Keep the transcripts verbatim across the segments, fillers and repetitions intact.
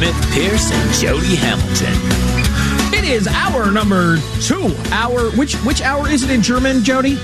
Smith Pierce and Jody Hamilton. It is hour number two. Hour, which which hour is it in German, Jody?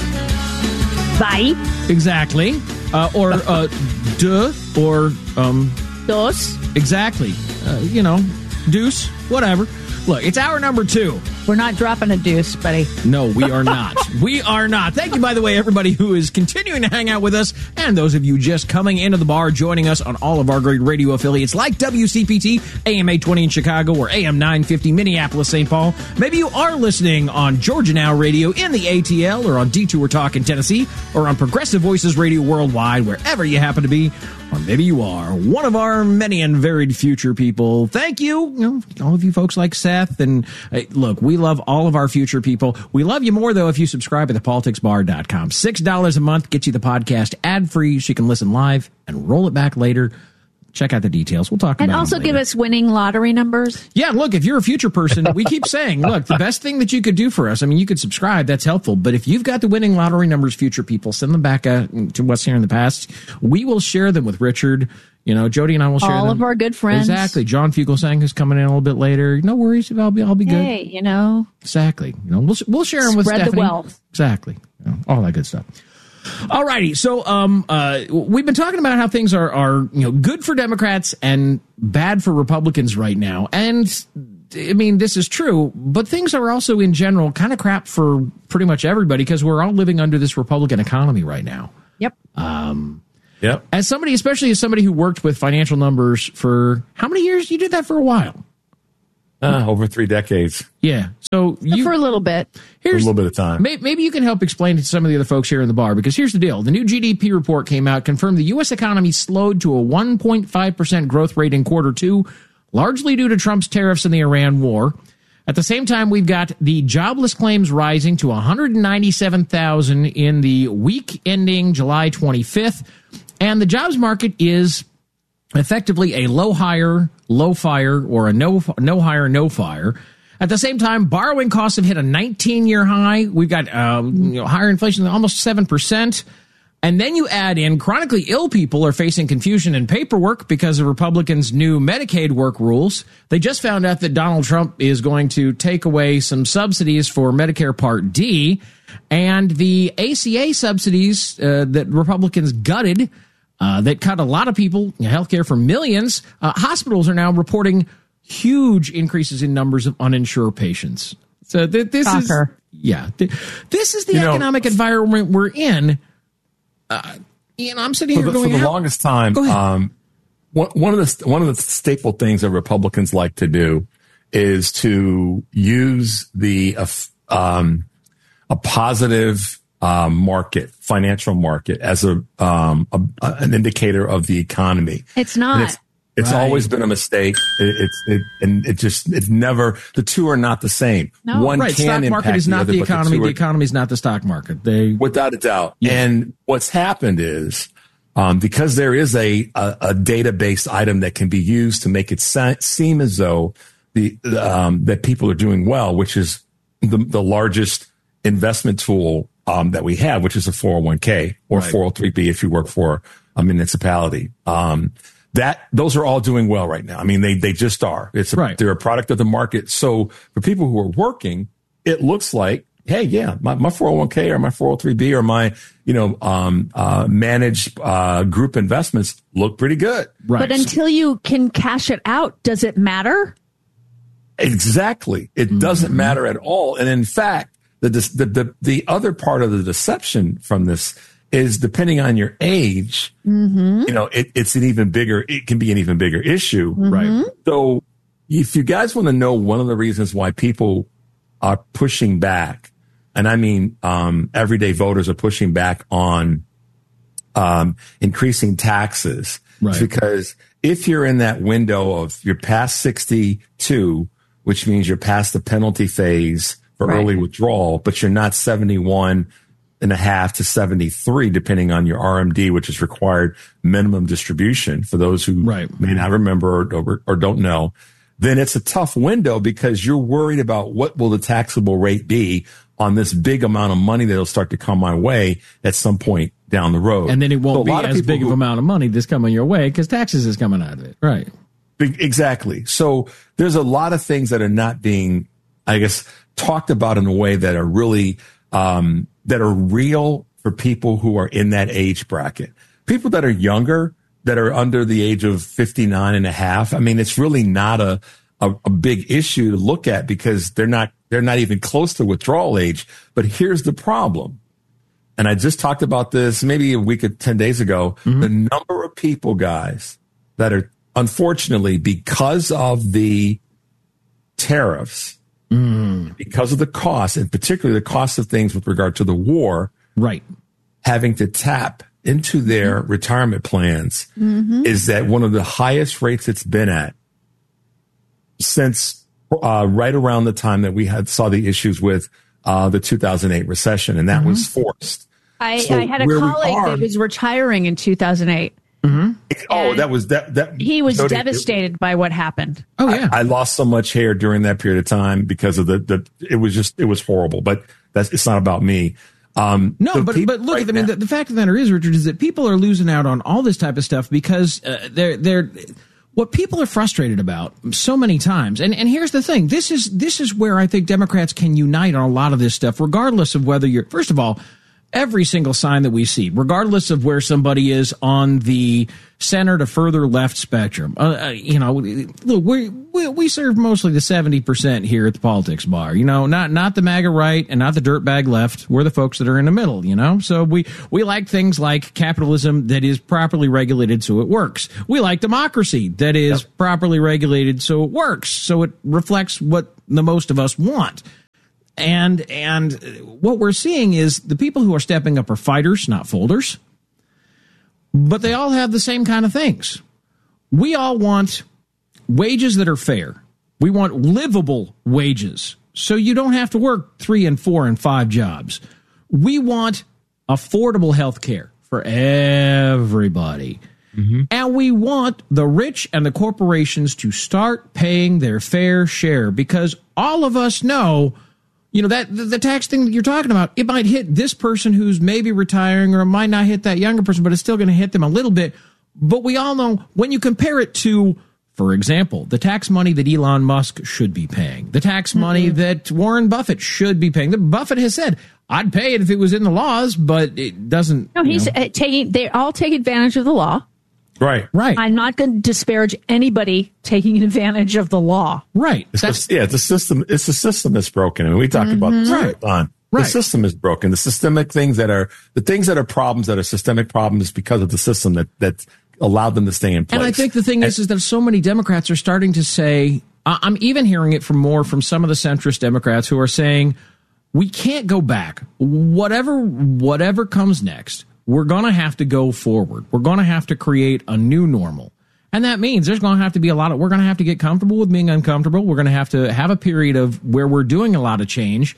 Zwei. Exactly. Uh, or uh, de, or um. Dos. Exactly. Uh, you know, deuce, whatever. Look, it's hour number two. We're not dropping a deuce, buddy. No, we are not. We are not. Thank you, by the way, everybody who is continuing to hang out with us, and those of you just coming into the bar, joining us on all of our great radio affiliates like W C P T, A M eight twenty in Chicago, or A M nine fifty Minneapolis, Saint Paul. Maybe you are listening on Georgia Now Radio in the A T L, or on Detour Talk in Tennessee, or on Progressive Voices Radio worldwide, wherever you happen to be. Or maybe you are one of our many and varied future people. Thank you, you know, all of you folks like Seth. And hey, look, we love all of our future people. We love you more, though, if you subscribe at the politics bar dot com. six dollars a month gets you the podcast ad-free, so you can listen live and roll it back later. Check out the details. We'll talk and about it. And also later. give us winning lottery numbers. Yeah, look, if you're a future person, we keep saying, look, the best thing that you could do for us, I mean, you could subscribe. That's helpful. But if you've got the winning lottery numbers, future people, send them back uh, to us here in the past. We will share them with Richard. You know, Jody and I will share all them. All of our good friends. Exactly. John Fugelsang is coming in a little bit later. No worries. I'll be, I'll be good. Hey, you know. Exactly. You know, we'll, we'll share them with Stephanie. Spread the wealth. Exactly. You know, all that good stuff. All righty. So um, uh, we've been talking about how things are, are you know good for Democrats and bad for Republicans right now. And I mean, this is true, but things are also in general kind of crap for pretty much everybody because we're all living under this Republican economy right now. Yep. Um, yep. As somebody, especially as somebody who worked with financial numbers for how many years? You did that for a while. Uh, over three decades. Yeah. So you, for a little bit. Here's for a little bit of time. May, maybe you can help explain to some of the other folks here in the bar, because here's the deal. The new G D P report came out, confirmed the U S economy slowed to a one point five percent growth rate in quarter two, largely due to Trump's tariffs and the Iran war. At the same time, we've got the jobless claims rising to one hundred ninety-seven thousand in the week ending July twenty-fifth. And the jobs market is effectively a low hire, low fire, or a no no hire, no fire. At the same time, borrowing costs have hit a nineteen-year high. We've got uh, you know, higher inflation, almost seven percent. And then you add in chronically ill people are facing confusion and paperwork because of Republicans' new Medicaid work rules. They just found out that Donald Trump is going to take away some subsidies for Medicare Part D, and the A C A subsidies uh, that Republicans gutted Uh, that cut a lot of people, you know, healthcare for millions. Uh, hospitals are now reporting huge increases in numbers of uninsured patients. So th- this Shocker. is, yeah, th- this is the you economic know, environment we're in. Uh, and I'm sitting here for the, going, for the how? longest time. Um, one, one of the one of the staple things that Republicans like to do is to use the uh, um, a positive. Um, market, financial market, as a, um, a an indicator of the economy. It's not. And it's it's right. always been a mistake. It, it's it, and it just it never. The two are not the same. No. One right, can stock market impact is not the, the other, economy. the, The are, economy is not the stock market. They, without a doubt. Yeah. And what's happened is um, because there is a, a a database item that can be used to make it se- seem as though the um, that people are doing well, which is the the largest investment tool. Um, that we have, which is a four oh one k or right. four oh three b if you work for a municipality. Um, that those are all doing well right now. I mean, they they just are. It's a, right. They're a product of the market. So for people who are working, it looks like, hey, yeah, my, my four oh one k or my four oh three b or my you know um, uh, managed uh, group investments look pretty good. right. But until you can cash it out, does it matter? Exactly. It mm-hmm. doesn't matter at all. And in fact. The, the the the other part of the deception from this is depending on your age, mm-hmm. you know, it, it's an even bigger, it can be an even bigger issue. Mm-hmm. Right. So if you guys want to know one of the reasons why people are pushing back, and I mean, um, everyday voters are pushing back on um, increasing taxes, right. it's because if you're in that window of you're past sixty-two, which means you're past the penalty phase for right. early withdrawal, but you're not seventy-one and a half to seventy-three, depending on your R M D, which is required minimum distribution for those who right. may not remember or, or, or don't know, then it's a tough window because you're worried about what will the taxable rate be on this big amount of money that'll start to come my way at some point down the road. And then it won't so be as big who, of amount of money that's coming your way because taxes is coming out of it. Right. Exactly. So there's a lot of things that are not being, I guess, talked about in a way that are really, um, that are real for people who are in that age bracket. People that are younger, that are under the age of fifty-nine and a half. I mean, it's really not a, a, a big issue to look at because they're not, they're not even close to withdrawal age. But here's the problem. And I just talked about this maybe a week or ten days ago. Mm-hmm. The number of people, guys, that are unfortunately, because of the tariffs, mm. because of the cost, and particularly the cost of things with regard to the war, right, having to tap into their mm-hmm. retirement plans mm-hmm. is at one of the highest rates it's been at since uh, right around the time that we had saw the issues with uh, the two thousand eight recession, and that mm-hmm. was forced. I, so I had a colleague are, that was retiring in two thousand eight. Mm-hmm. Oh, that was that. That he was Jody, devastated it, by what happened. Oh yeah, I, I lost so much hair during that period of time because of the the. It was just it was horrible. But that's it's not about me. Um, no, but but look, right I mean, the, the fact of the matter is, Richard, is that people are losing out on all this type of stuff because uh, they're they're what people are frustrated about so many times. And and here's the thing: this is this is where I think Democrats can unite on a lot of this stuff, regardless of whether you're first of all. Every single sign that we see, regardless of where somebody is on the center to further left spectrum, uh, uh, you know, look, we, we we serve mostly the seventy percent here at the politics bar. You know, not not the MAGA right and not the dirtbag left. We're the folks that are in the middle. You know, so we we like things like capitalism that is properly regulated, so it works. We like democracy that is yep. properly regulated, so it works. So it reflects what the most of us want. And and what we're seeing is the people who are stepping up are fighters, not folders. But they all have the same kind of things. We all want wages that are fair. We want livable wages, so you don't have to work three and four and five jobs. We want affordable health care for everybody. Mm-hmm. And we want the rich and the corporations to start paying their fair share because all of us know You know, that the, the tax thing that you're talking about, it might hit this person who's maybe retiring or it might not hit that younger person, but it's still going to hit them a little bit. But we all know when you compare it to, for example, the tax money that Elon Musk should be paying, the tax money mm-hmm. that Warren Buffett should be paying. The Buffett has said, I'd pay it if it was in the laws, but it doesn't. No, he's uh, taking, they all take advantage of the law. Right, right. I'm not going to disparage anybody taking advantage of the law. Right. It's just, yeah, the system. It's the system that's broken, and we talk mm-hmm. about this all the time. Right. The system is broken. The systemic things that are the things that are problems that are systemic problems because of the system that that allowed them to stay in place. And I think the thing and, is, is that so many Democrats are starting to say. I'm even hearing it from more from some of the centrist Democrats who are saying we can't go back. Whatever whatever comes next. We're going to have to go forward. We're going to have to create a new normal. And that means there's going to have to be a lot of, we're going to have to get comfortable with being uncomfortable. We're going to have to have a period of where we're doing a lot of change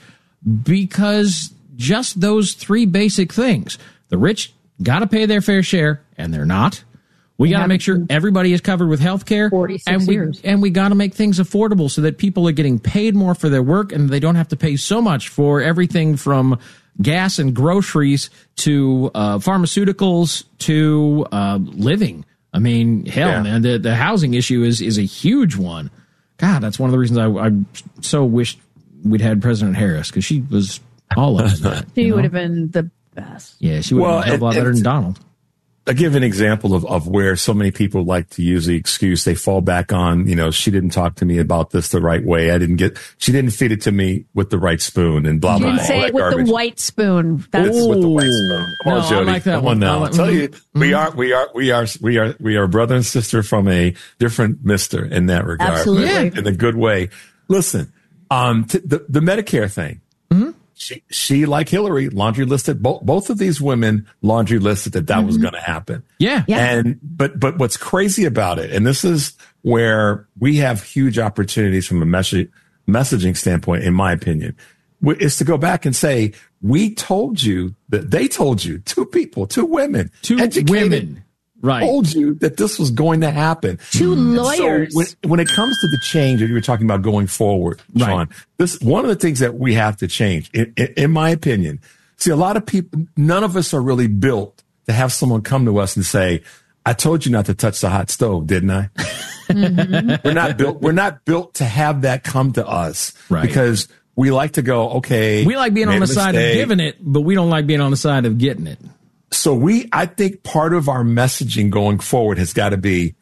because just those three basic things, the rich got to pay their fair share and they're not. We got to make sure everybody is covered with health care. And we, years. and we got to make things affordable so that people are getting paid more for their work and they don't have to pay so much for everything from gas and groceries to uh, pharmaceuticals to uh, living. I mean, hell, yeah. man, the, the housing issue is is a huge one. God, that's one of the reasons I, I so wished we'd had President Harris because she was all over that. She you know? would have been the best. Yeah, she would well, have been a lot better than Donald. I give an example of, of where so many people like to use the excuse. They fall back on, you know, she didn't talk to me about this the right way. I didn't get, she didn't feed it to me with the right spoon and blah, you blah, blah. blah. Say it with garbage. the white spoon. That's it's with the white spoon. Come no, on, Jody. I like that Come one. on now. I'll tell mm-hmm. you, we are, we are, we are, we are, we are brother and sister from a different mister in that regard. Absolutely. In a good way. Listen, um, t- the, the Medicare thing. Mm-hmm. She, she, like Hillary, laundry listed, both, both of these women laundry listed that that mm-hmm. was going to happen. Yeah. yeah. And, but, but what's crazy about it, and this is where we have huge opportunities from a message, messaging standpoint, in my opinion, is to go back and say, we told you that they told you, two people, two women, two women. Right. Told you that this was going to happen. Two lawyers. So when, when it comes to the change that you were talking about going forward, Sean, right. this one of the things that we have to change, in, in, in my opinion. See, a lot of people, none of us are really built to have someone come to us and say, I told you not to touch the hot stove, didn't I? Mm-hmm. We're not built. We're not built to have that come to us, Right. Because we like to go, okay. We like being on the side of giving it, but we don't like being on the side of getting it. So we, I think part of our messaging going forward has got to be,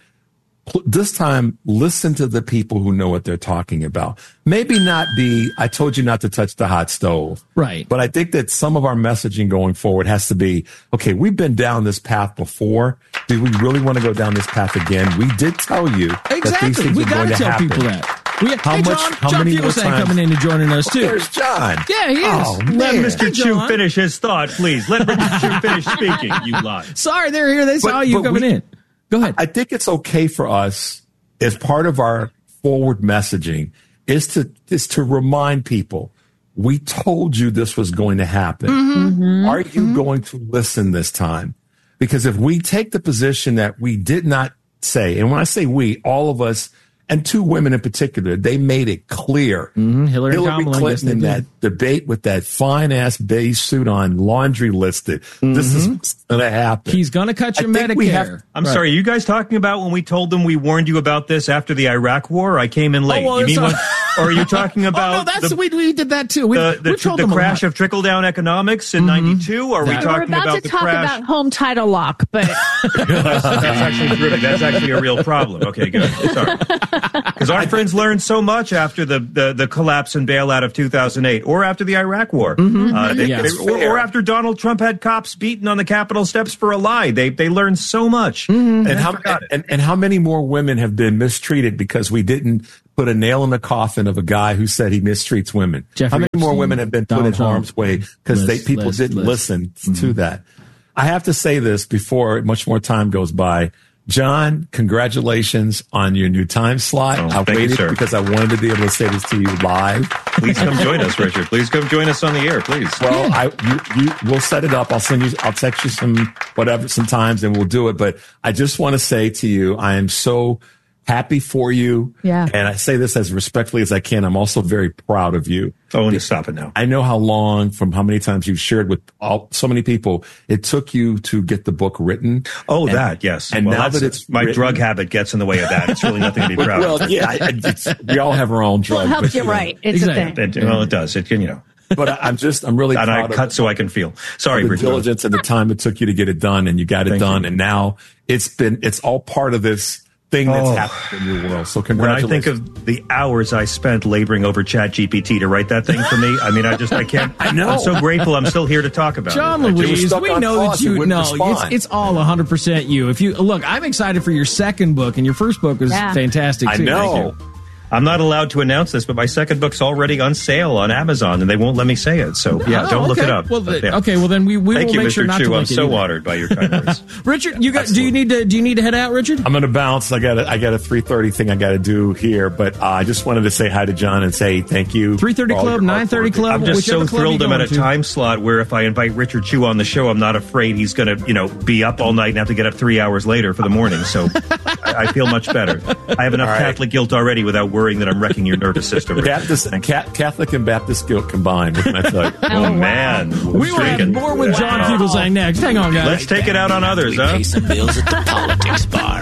this time, listen to the people who know what they're talking about. Maybe not be, I told you not to touch the hot stove. Right. But I think that some of our messaging going forward has to be, okay, we've been down this path before. Do we really want to go down this path again? We did tell you Exactly. that these things We are got going to to tell happen. people that. We, How hey, much- John, how John many more Fugelsang times- coming in and joining us, Oh, too. there's John. Yeah, he is. Oh, Let man. Mister Hey, Chu John. finish his thought, please. Let Mister Chu finish speaking, you lie. Sorry, they're here. They saw But- you but coming we- in. Go ahead. I think it's okay for us, as part of our forward messaging, is to is to remind people, we told you this was going to happen. Mm-hmm. Are you going to listen this time? Because if we take the position that we did not say, and when I say we, all of us, and two women in particular, they made it clear. Mm-hmm. Hillary, and Kamala, yes, Clinton they in did. that debate with that fine ass beige suit on, laundry listed. This is what's going to happen. He's going to cut your I think we have- Medicare. I'm Right. sorry, are you guys talking about when we told them we warned you about this after the Iraq war? I came in late. well, you mean it's- when, or are you talking about Oh, no, that's the, we, we did that, too. We, the, the, we told the them a crash lot. of trickle-down economics in ninety-two? Or are we That- We're talking about, about to the talk crash? about home title lock, but that's, that's actually terrific. That's actually a real problem. Okay, good. Sorry. Because our friends learned so much after the, the, the collapse and bailout of two thousand eight, or after the Iraq war, uh, they, Yeah. they- It's or, fair. or after Donald Trump had cops beaten on the Capitol steps for a lie. They they learned so much. And how, forgot it. and, and how many more women have been mistreated because we didn't put a nail in the coffin of a guy who said he mistreats women? Jeffrey how many more Epstein, women have been put Donald in Trump. harm's way because they List, people list, didn't list. listen to that? I have to say this before much more time goes by. John, congratulations on your new time slot. Oh, I thank you, waited sir. because I wanted to be able to say this to you live. Please come join us, Richard. Please come join us on the air, please. Well, I you, you we'll set it up. I'll send you. I'll text you some whatever sometimes, and we'll do it. But I just want to say to you, I am so happy for you. Yeah. And I say this as respectfully as I can. I'm also very proud of you. Oh, and stop it now. I know how long, from how many times you've shared with all, so many people, it took you to get the book written. Oh, And- that, yes. And Well, now that's- that it's my written- drug habit gets in the way of that. It's really nothing to be proud well, of. yeah, I- I- it's, we all have our own well, drugs. it helps but, you know, right. It's Exactly. a thing. It, well, it does. It can, you know. But I, I'm just, I'm really And proud I of cut so I can feel. Sorry, the Richard. diligence and the time it took you to get it done, and you got it Thank done, you. and now it's been, it's all part of this thing that's Oh. happened in your world. So When I congratulations. think of the hours I spent laboring over Chat G P T to write that thing for me, I mean, I just, I can't. I know. I'm so grateful I'm still here to talk about John it. Louise, stuck we on know pause, that you you wouldn't know it's, respond. it's all one hundred percent you. If you look, I'm excited for your second book, and your first book was Yeah. fantastic I too. know. Thank you. I'm not allowed to announce this, but my second book's already on sale on Amazon, and they won't let me say it. So, yeah, Oh, don't look okay. it up. Well, But, the- yeah. okay. Well, then we, we Thank will you, make Mister sure not Chu. to I'm link it so either. honored by your kind words. Richard, you got? Do you need to? Do you need to head out, Richard? I'm going to bounce. I got a, I got a three thirty thing I got to do here, but uh, I just wanted to say hi to John and say thank you. three thirty for all club, your hard nine thirty work. club. I'm just so whichever club thrilled you I'm at going a to. time slot where if I invite Richard Chu on the show, I'm not afraid he's going to, you know, be up all night and have to get up three hours later for the morning. So I, I feel much better. I have enough All right. Catholic guilt already without worrying that I'm wrecking your nervous system. Richard. Baptist, Ca- Catholic and Baptist guilt combined. What can I tell you? Oh, man. We will have more with John Wow. Fugelsang next. Hang on, guys. Let's take it out on others, We huh? pay some bills at the politics bar.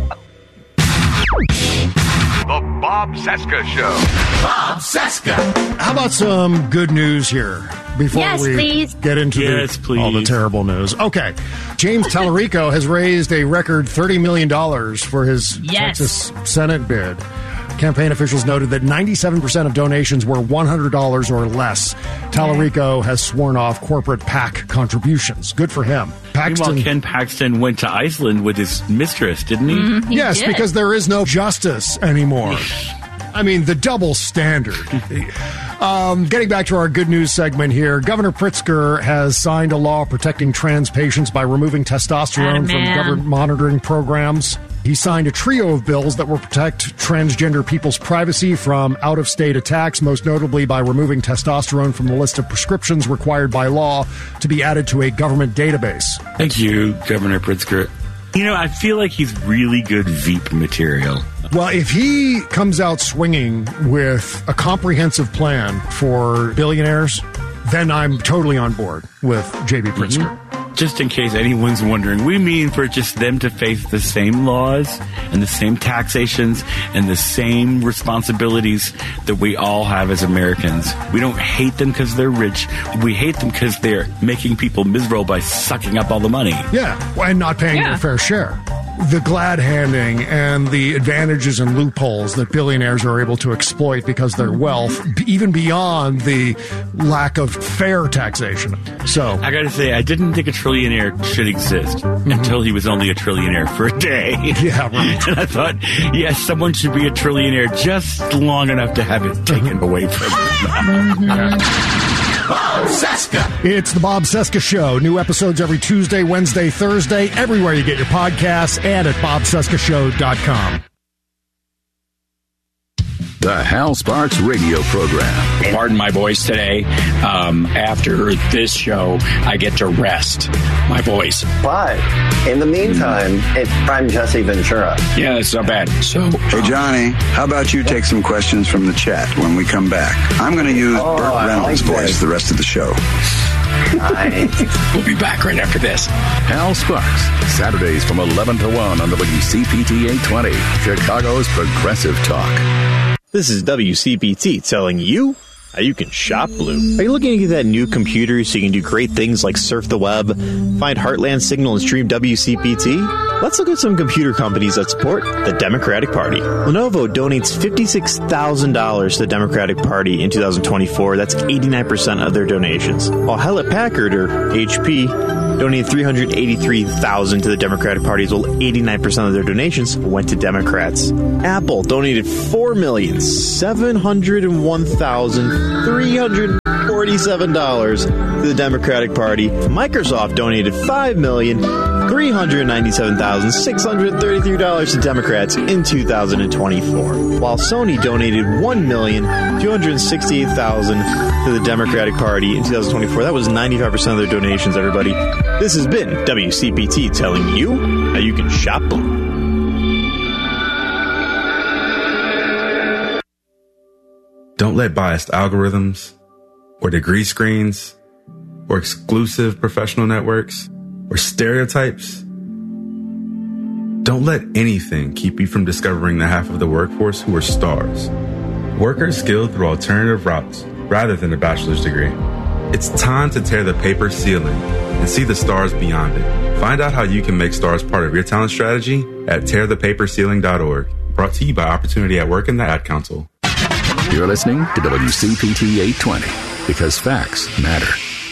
The Bob Cesca Show. Bob Cesca. How about some good news here before Yes, we please. get into Yes, the, all the please. terrible news? Okay. James Tallarico has raised a record thirty million dollars for his Yes. Texas Senate bid. Campaign officials noted that ninety-seven percent of donations were one hundred dollars or less. Tallarico has sworn off corporate PAC contributions. Good for him. Meanwhile, Paxton, Ken Paxton went to Iceland with his mistress, didn't he? He yes, did. because there is no justice anymore. I mean, the double standard. Um, getting back to our good news segment here, Governor Pritzker has signed a law protecting trans patients by removing testosterone from Attaboy. government monitoring programs. He signed a trio of bills that will protect transgender people's privacy from out-of-state attacks, most notably by removing testosterone from the list of prescriptions required by law to be added to a government database. Thank you, Governor Pritzker. You know, I feel like he's really good Veep material. Well, if he comes out swinging with a comprehensive plan for billionaires, then I'm totally on board with J B Pritzker. just in case anyone's wondering, we mean for just them to face the same laws and the same taxations and the same responsibilities that we all have as Americans. We don't hate them because they're rich. We hate them because they're making people miserable by sucking up all the money. Yeah, and not paying Yeah. their fair share. The glad handing and the advantages and loopholes that billionaires are able to exploit because of their wealth, b- even beyond the lack of fair taxation. So, I gotta say, I didn't think a trillionaire should exist Mm-hmm. until he was only a trillionaire for a day. yeah, right. And I thought, yes, someone should be a trillionaire just long enough to have it taken away from them. Bob Cesca. It's the Bob Cesca Show. New episodes every Tuesday, Wednesday, Thursday, everywhere you get your podcasts and at bob cesca show dot com. The Hal Sparks radio program. Pardon my voice today. Um, after this show, I get to rest my voice. But in the meantime, it's I'm Jesse Ventura. Yeah, that's not bad. So, hey, Johnny, how about you take some questions from the chat when we come back? I'm going to use Oh, Burt I Reynolds' like voice that. the rest of the show. Nice. we'll be back right after this. Hal Sparks, Saturdays from eleven to one on W C P T eight twenty, Chicago's Progressive Talk. This is W C P T telling you how you can shop Blue. Are you looking to get that new computer so you can do great things like surf the web, find Heartland Signal, and stream W C P T? Let's look at some computer companies that support the Democratic Party. Lenovo donates fifty-six thousand dollars to the Democratic Party in two thousand twenty-four. That's eighty-nine percent of their donations. While Hewlett-Packard, or H P, donated three hundred eighty-three thousand dollars to the Democratic Party, as well eighty-nine percent of their donations went to Democrats. Apple donated four million seven hundred one thousand three hundred forty-seven dollars to the Democratic Party. Microsoft donated five million three hundred ninety-seven thousand six hundred thirty-three dollars to Democrats in two thousand twenty-four, while Sony donated one million two hundred sixty-eight thousand dollars to the Democratic Party in two thousand twenty-four. That was ninety-five percent of their donations, everybody. This has been W C P T telling you how you can shop Blue. Don't let biased algorithms or degree screens or exclusive professional networks or stereotypes. Don't let anything keep you from discovering the half of the workforce who are stars. Workers skilled through alternative routes rather than a bachelor's degree. It's time to tear the paper ceiling and see the stars beyond it. Find out how you can make stars part of your talent strategy at tear the paper ceiling dot org. Brought to you by Opportunity at Work and the Ad Council. You're listening to W C P T eight twenty because facts matter.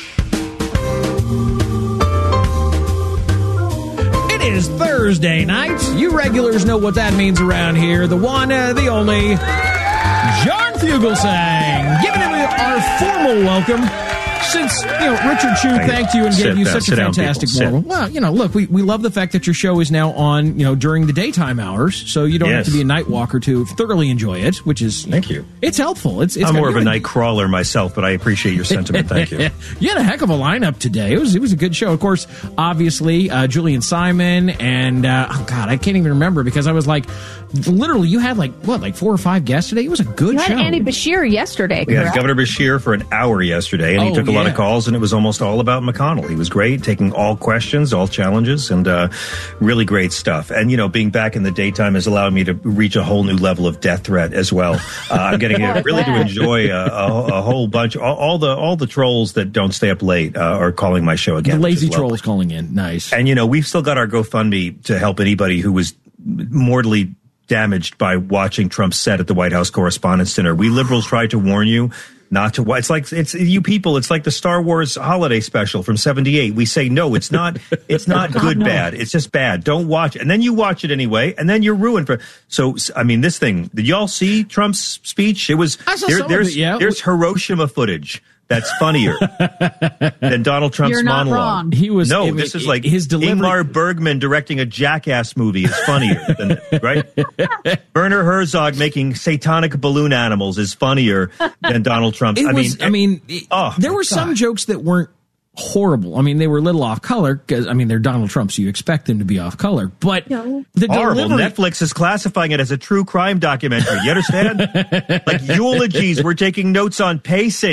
It is Thursday night. You regulars know what that means around here. The one, uh, the only, John Fugelsang. Giving him our formal welcome. Since, you know, Richard Chu thanked you and Sit gave you down, such a sit down, fantastic people, moral. sit. Well, you know, look, we, we love the fact that your show is now on, you know, during the daytime hours, so you don't have Yes. to be a night walker to thoroughly enjoy it, which is... Thank you. It's helpful. It's, it's I'm got- more of a you had- night crawler myself, but I appreciate your sentiment. Thank you. You had a heck of a lineup today. It was it was a good show. Of course, obviously, uh, Julian Simon and, uh, oh, God, I can't even remember because I was like, literally, you had like, what, like four or five guests today? It was a good You show. had Andy Bashir yesterday. We had correct? Governor Bashir for an hour yesterday, and he Oh, took a lot yeah. of calls, and it was almost all about McConnell. He was great, taking all questions, all challenges, and uh, really great stuff. And, you know, being back in the daytime has allowed me to reach a whole new level of death threat as well. Uh, I'm getting I to really to bet. enjoy a, a, a whole bunch, all, all the all the trolls that don't stay up late uh, are calling my show again. The which is lazy lovely. trolls calling in. Nice. And, you know, we've still got our GoFundMe to help anybody who was mortally damaged by watching Trump's set at the White House Correspondents' Dinner. We liberals tried to warn you not to watch. It's like, it's you people, it's like the Star Wars holiday special from seventy-eight. We say, no, it's not, it's not good, no. bad. It's just bad. Don't watch it. And then you watch it anyway, and then you're ruined for, so, I mean, this thing, did y'all see Trump's speech? It was, I saw there- some of there's, it, yeah. there's Hiroshima footage. That's funnier than Donald Trump's You're not monologue. wrong. He was- no. I mean, This is like his delivery- Ingmar Bergman directing a Jackass movie is funnier than right. Werner Herzog making satanic balloon animals is funnier than Donald Trump. It I was, mean, I mean, it- oh, there my were some God. jokes that weren't horrible. I mean, they were a little off color because, I mean, they're Donald Trump, so you expect them to be off color. But No. the horrible. delivery, Netflix is classifying it as a true crime documentary. You understand? Like eulogies. We're taking notes on pacing.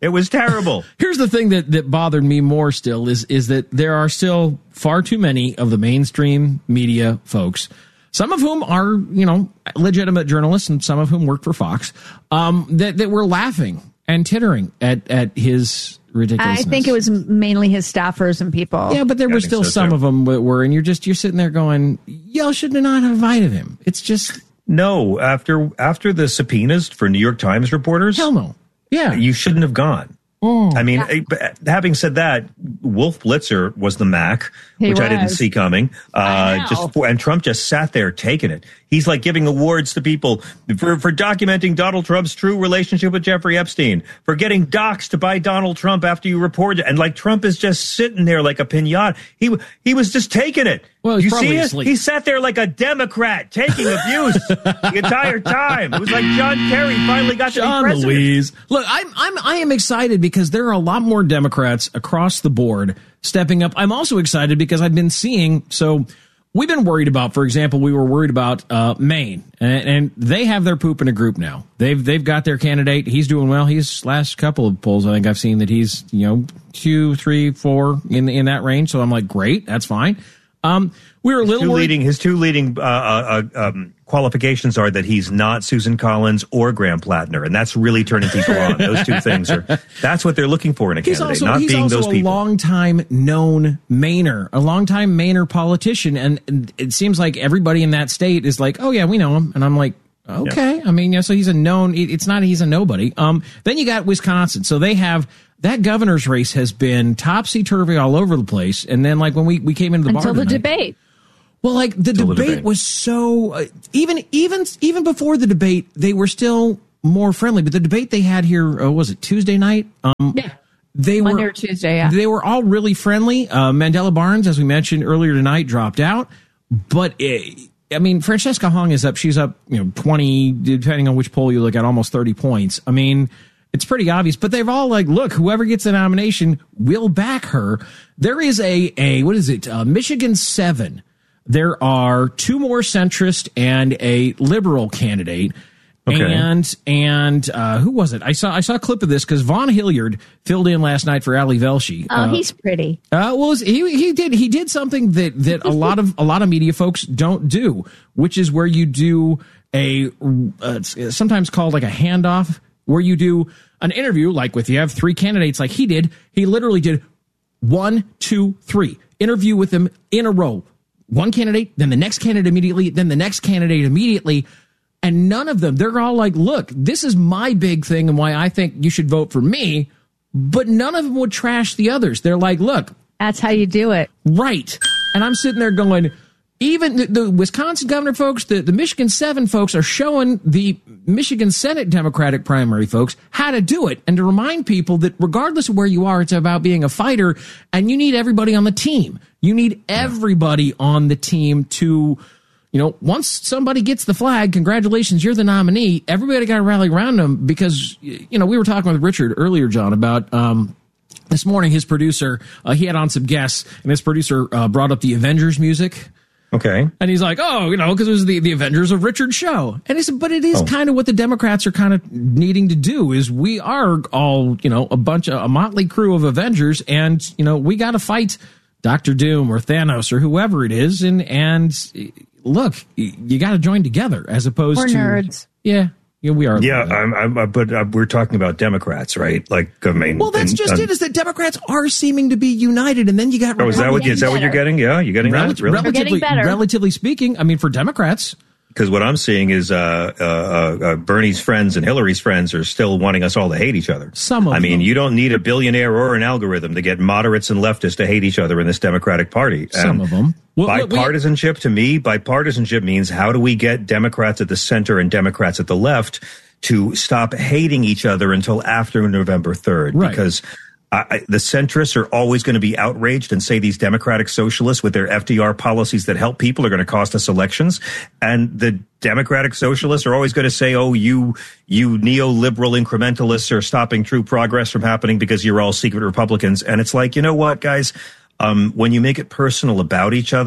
It was terrible. Here's the thing that, that bothered me more still is, is that there are still far too many of the mainstream media folks, some of whom are, you know, legitimate journalists and some of whom work for Fox, um, that, that were laughing and tittering at, at his ridiculousness. I think it was mainly his staffers and people. Yeah, but there were still so some too. of them that were, and you're just, you're sitting there going, y'all should not have invited him. It's just... No, after after the subpoenas for New York Times reporters... Hell no. Yeah. You shouldn't have gone. Mm. I mean, yeah. having said that, Wolf Blitzer was the Mac, he which was. I didn't see coming. Uh, just and Trump just sat there taking it. He's like giving awards to people for, for documenting Donald Trump's true relationship with Jeffrey Epstein, for getting doxxed by Donald Trump after you report it. And like Trump is just sitting there like a pinata. He he was just taking it. Well, he's you probably see it? asleep. He sat there like a Democrat taking abuse the entire time. It was like John Kerry finally got John to be president. Louise. Look, I'm I'm I am excited because there are a lot more Democrats across the board stepping up. I'm also excited because I've been seeing so. We've been worried about, for example, we were worried about uh, Maine, and, and they have their poop in a group now. They've they've got their candidate. He's doing well. He's last couple of polls, I think I've seen that he's you know two, three, four in in that range. So I'm like, great, that's fine. Um, we were a his little two worried. leading his two leading uh, uh, um, qualifications are that he's not Susan Collins or Graham Plattner, and that's really turning people on. Those two things are that's what they're looking for in a He's candidate, also, not he's being also those a people. long-time known Mainer, a long-time Mainer politician, and, and it seems like everybody in that state is like, oh yeah, we know him, and I'm like, okay. Yeah. I mean, yeah, so he's a known. It, it's not he's a nobody. Um, then you got Wisconsin, so they have. That governor's race has been topsy-turvy all over the place. And then, like, when we, we came into the Until bar the tonight, debate. Well, like, the Until debate, the debate was so... Uh, even even even before the debate, they were still more friendly. But the debate they had here, uh, was it Tuesday night? Um, yeah. They Monday were, or Tuesday, yeah. They were all really friendly. Uh, Mandela Barnes, as we mentioned earlier tonight, dropped out. But... It, I mean, Francesca Hong is up. She's up, you know, twenty, depending on which poll you look at, almost thirty points. I mean... It's pretty obvious, but they've all like, look, whoever gets the nomination will back her. There is a, a what is it, uh, Michigan seven. There are two more centrist and a liberal candidate. Okay. And, and, uh, who was it? I saw, I saw a clip of this because Vaughn Hilliard filled in last night for Ali Velshi. Oh, uh, he's pretty. Uh, well, he, he did, he did something that, that a lot of, a lot of media folks don't do, which is where you do a, uh, it's sometimes called like a handoff, where you do an interview, like with you have three candidates like he did. He literally did one, two, three. Interview with them in a row. One candidate, then the next candidate immediately, then the next candidate immediately. And none of them, they're all like, look, this is my big thing and why I think you should vote for me. But none of them would trash the others. They're like, look. That's how you do it. Right. And I'm sitting there going... Even the, the Wisconsin governor folks, the, the Michigan seven folks are showing the Michigan Senate Democratic primary folks how to do it and to remind people that regardless of where you are, it's about being a fighter and you need everybody on the team. You need everybody on the team to, you know, once somebody gets the flag, congratulations, you're the nominee. Everybody got to rally around them because, you know, we were talking with Richard earlier, John, about, um, this morning, his producer, uh, he had on some guests and his producer, uh, brought up the Avengers music. Okay. And he's like, oh, you know, because it was the, the Avengers of Richard's show. And he said, but it is oh. kind of what the Democrats are kind of needing to do is we are all, you know, a bunch of a motley crew of Avengers. And, you know, we got to fight Doctor Doom or Thanos or whoever it is. And, and look, you got to join together as opposed We're to. nerds. Yeah. Yeah, we are. Yeah, I'm, I'm, uh, but uh, we're talking about Democrats, right? Like, I mean, well, that's and, just um, it. Is that Democrats are seeming to be united, and then you got. Oh, is that what is that what you're getting? Yeah, you getting Rel- that? Really? Relatively, relatively speaking, I mean, for Democrats. Because what I'm seeing is uh, uh, uh, Bernie's friends and Hillary's friends are still wanting us all to hate each other. Some of I mean, them. you don't need a billionaire or an algorithm to get moderates and leftists to hate each other in this Democratic Party. Some and of them. Well, bipartisanship, to me, bipartisanship means how do we get Democrats at the center and Democrats at the left to stop hating each other until after November third? Right. Because I, the centrists are always going to be outraged and say these democratic socialists with their F D R policies that help people are going to cost us elections. And the democratic socialists are always going to say, oh, you you neoliberal incrementalists are stopping true progress from happening because you're all secret Republicans. And it's like, you know what, guys? Um, when you make it personal about each other,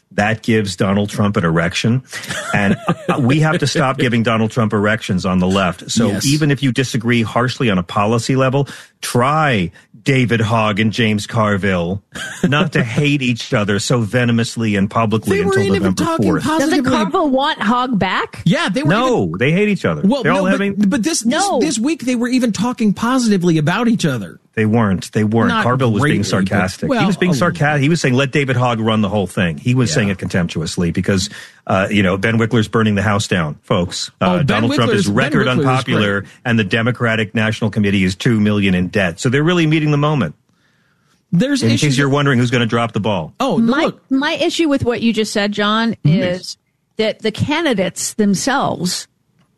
that gives Donald Trump an erection. And we have to stop giving Donald Trump erections on the left. So Yes. even if you disagree harshly on a policy level, try David Hogg and James Carville not to hate each other so venomously and publicly They until weren't even November talking fourth. positively. Doesn't Carville want Hogg back? Yeah, they were. No, even, they hate each other. well, They're no, all but, having. but this, No. this this week they were even talking positively about each other. They weren't. They weren't. Not Carville was being greatly, but- sarcastic. well, he was being a little sarcastic. He was saying, "Let David Hogg run the whole thing." He was Yeah. saying it contemptuously because, uh, you know, Ben Wickler's burning the house down, folks. Uh, Oh, Ben Donald Trump Wickler's- is Ben record Wickler is unpopular, great. and the Democratic National Committee is two million in debt. So they're really meeting the moment. There's In issues. case you're wondering who's going to drop the ball. oh, My look, my issue with what you just said, John, is that the candidates themselves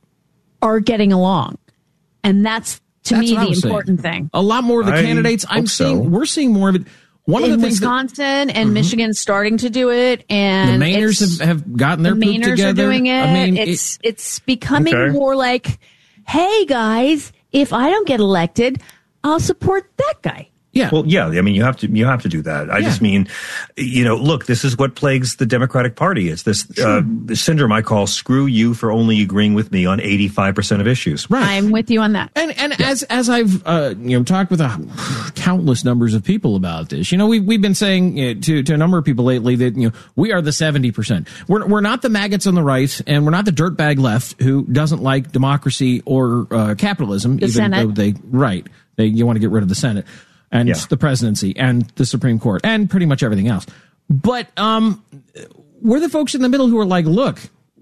are getting along, and that's to That's me what I the was saying. important thing. a lot more of the I candidates. I'm hope so. seeing. We're seeing more of it. One In of the things that Wisconsin and Michigan's starting to do it, the and Mainers it's- have, have gotten their the poop Mainers together. are doing it. I mean, it's it's becoming Okay. more like, hey guys, if I don't get elected, I'll support that guy. yeah. Well, yeah, I mean, you have to you have to do that. I Yeah. just mean, you know, look, this is what plagues the Democratic Party. It's this uh, the syndrome I call "screw you for only agreeing with me on eighty-five percent of issues." right. I'm with you on that. And and as as I've uh, you know talked with a, countless numbers of people about this, you know, we we've been saying you know, to to a number of people lately that you know we are the seventy percent. We're we're not the maggots on the right, and we're not the dirtbag left who doesn't like democracy or uh, capitalism. The even Senate. though they right they you want to get rid of the Senate and Yeah. the presidency and the Supreme Court and pretty much everything else. But um, we're the folks in the middle who are like, look,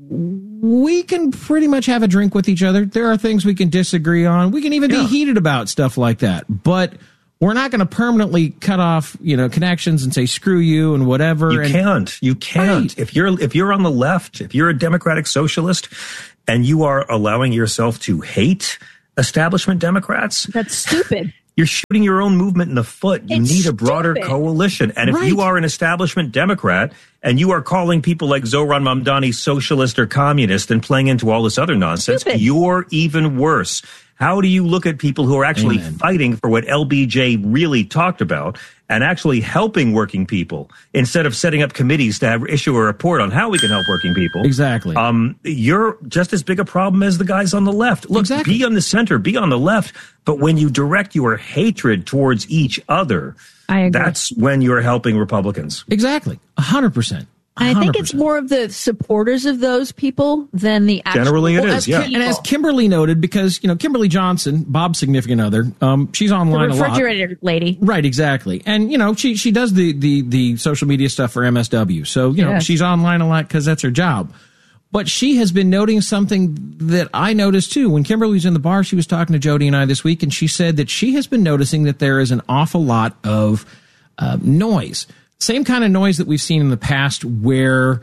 we can pretty much have a drink with each other. There are things we can disagree on. We can even Yeah. be heated about stuff like that. But we're not going to permanently cut off, you know, connections and say screw you and whatever. You and, can't. You can't. Right. If you're if you're on the left, if you're a democratic socialist, and you are allowing yourself to hate establishment Democrats, That's stupid. you're shooting your own movement in the foot. You It's need a broader stupid. coalition. And if Right. you are an establishment Democrat and you are calling people like Zohran Mamdani socialist or communist and playing into all this other nonsense, Stupid. you're even worse. How do you look at people who are actually Amen. fighting for what L B J really talked about and actually helping working people instead of setting up committees to have, issue a report on how we can help working people? Exactly. Um, you're just as big a problem as the guys on the left. Look, Exactly. be on the center, be on the left, but when you direct your hatred towards each other, I agree. that's when you're helping Republicans. exactly. A hundred percent. And I think it's one hundred percent. more of the supporters of those people than the actual Generally it Well, is, as yeah. Kim- and as Kimberly noted, because you know Kimberly Johnson, Bob's significant other, um, she's the online a lot. refrigerator lady. Right, exactly. And you know, she she does the the the social media stuff for M S W. So, you know, Yes. she's online a lot cuz that's her job. But she has been noting something that I noticed too. When Kimberly was in the bar, she was talking to Jody and I this week, and she said that she has been noticing that there is an awful lot of uh, noise. Same kind of noise that we've seen in the past where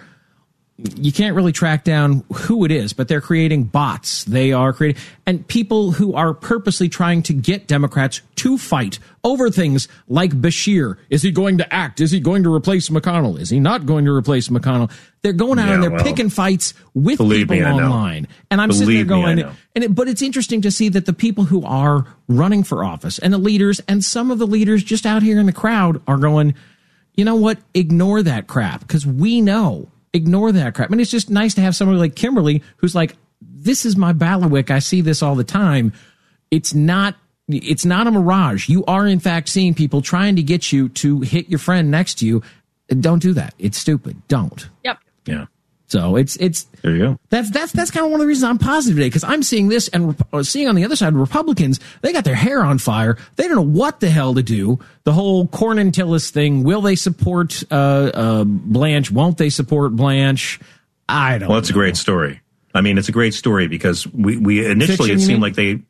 you can't really track down who it is, but they're creating bots. They are creating, and people who are purposely trying to get Democrats to fight over things like Bashir. Is he going to act? Is he going to replace McConnell? Is he not going to replace McConnell? They're going out Yeah, and they're well, picking fights with believe people me, I know. online. And I'm sitting there Believe me, I going, know. and it, but it's interesting to see that the people who are running for office and the leaders and some of the leaders just out here in the crowd are going, you know what? Ignore that crap because we know. Ignore that crap. I mean, it's just nice to have somebody like Kimberly who's like, this is my bailiwick. I see this all the time. It's not, it's not a mirage. You are in fact seeing people trying to get you to hit your friend next to you. Don't do that. It's stupid. Don't. Yep. Yeah. So it's, it's, There you go. that's that's that's kind of one of the reasons I'm positive today because I'm seeing this and uh, seeing on the other side Republicans, they got their hair on fire. They don't know what the hell to do. The whole Cornyn Tillis thing. Will they support uh, uh, Blanche? Won't they support Blanche? I don't. Well, it's a know. great story. I mean, it's a great story because we, we initially Fiction, it you seemed mean? like they.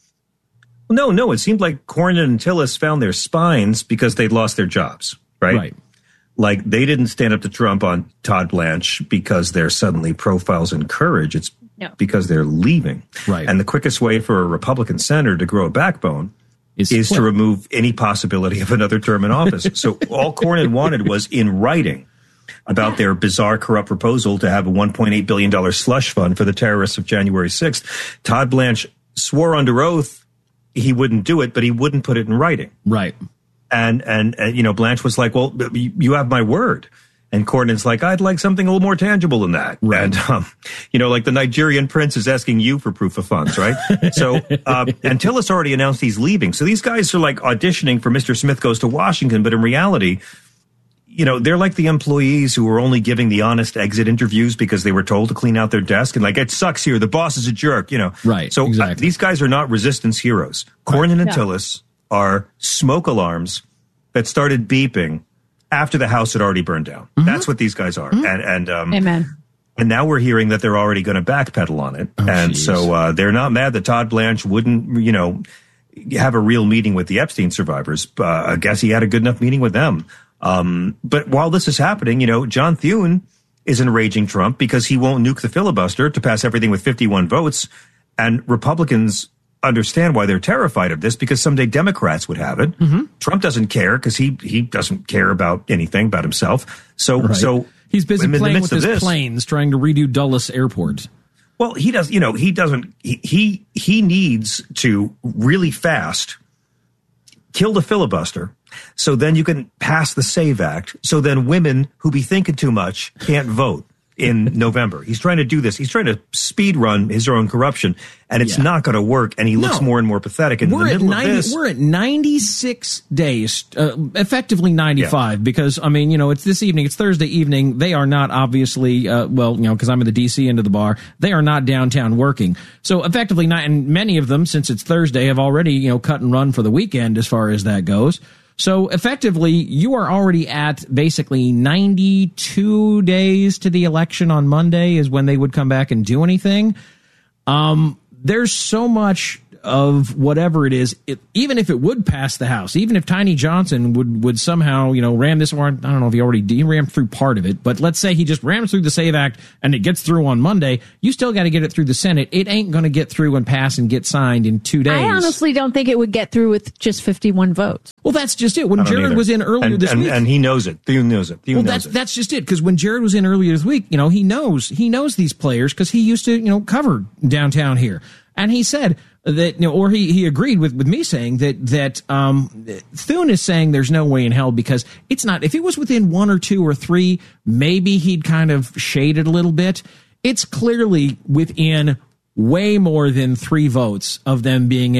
No, no, it seemed like Cornyn and Tillis found their spines because they'd lost their jobs, right? Right. Like they didn't stand up to Trump on Todd Blanche because they're suddenly profiles in courage. It's No. because they're leaving. Right. And the quickest way for a Republican senator to grow a backbone Is is, split. to remove any possibility of another term in office. So all Cornyn wanted was in writing about their bizarre, corrupt proposal to have a one point eight billion dollars slush fund for the terrorists of January sixth. Todd Blanche swore under oath he wouldn't do it, but he wouldn't put it in writing. Right. And, and, and, you know, Blanche was like, well, you, you have my word. And Cornyn's like, I'd like something a little more tangible than that. Right. And, um, you know, like the Nigerian prince is asking you for proof of funds, right? so, uh, and Tillis already announced he's leaving. So these guys are like auditioning for Mister Smith Goes to Washington. But in reality, you know, they're like the employees who were only giving the honest exit interviews because they were told to clean out their desk. And like, it sucks here. The boss is a jerk, you know. Right. So exactly. uh, these guys are not resistance heroes. Cornyn and Yeah. Tillis are smoke alarms that started beeping after the house had already burned down. Mm-hmm. That's what these guys are. Mm-hmm. And, and, um, Amen. And now we're hearing that they're already going to backpedal on it. Oh, and geez. so, uh, they're not mad that Todd Blanche wouldn't, you know, have a real meeting with the Epstein survivors. Uh, I guess he had a good enough meeting with them. Um, but while this is happening, you know, John Thune is enraging Trump because he won't nuke the filibuster to pass everything with fifty-one votes. And Republicans understand why they're terrified of this, because someday Democrats would have it. Mm-hmm. Trump doesn't care because he he doesn't care about anything about himself. So Right. so he's busy in the playing midst with of his this, planes, trying to redo Dulles Airport. Well, he does. You know, he doesn't. He he, he needs to really fast kill the filibuster, so then you can pass the SAVE Act. So then women who be thinking too much can't vote in November. He's trying to do this. He's trying to speed run his own corruption, and it's Yeah. not going to work. And he looks No. more and more pathetic. And in We're the at middle ninety. of this, We're at ninety-six days, uh, effectively ninety-five. Yeah. Because I mean, you know, it's this evening. It's Thursday evening. They are not obviously, uh, well, you know, because I'm in the D C end of the bar. They are not downtown working. So effectively, not, and many of them, since it's Thursday, have already, you know, cut and run for the weekend as far as that goes. So effectively, you are already at basically ninety-two days to the election on Monday is when they would come back and do anything. Um, there's so much of whatever it is, it, even if it would pass the House, even if Tiny Johnson would, would somehow, you know, ram this, or I don't know if he already he rammed through part of it, but let's say he just rams through the SAVE Act and it gets through on Monday, you still got to get it through the Senate. It ain't going to get through and pass and get signed in two days. I honestly don't think it would get through with just fifty-one votes. Well, that's just it. When I don't Jared either. was in earlier and, this and, week, and he knows it. Thune knows it. Thune well, knows that's it. that's just it. Because when Jared was in earlier this week, you know, he knows he knows these players because he used to, you know, cover downtown here, and he said that, you know, or he he agreed with with me saying that that um Thune is saying there's no way in hell because it's not. If it was within one or two or three, maybe he'd kind of shade it a little bit. It's clearly within way more than three votes of them being